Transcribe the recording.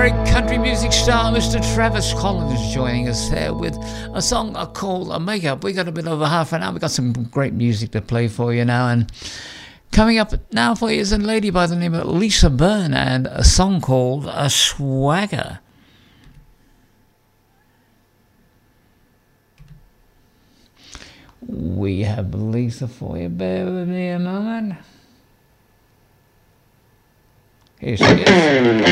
Country music star Mr. Travis Collins joining us there with a song called Makeup. We got a bit over half an hour. We got some great music to play for you now, and coming up now for you is a lady by the name of Lisa Byrne and a song called A Swagger. We have Lisa for you. Bear with me a moment. Here she is.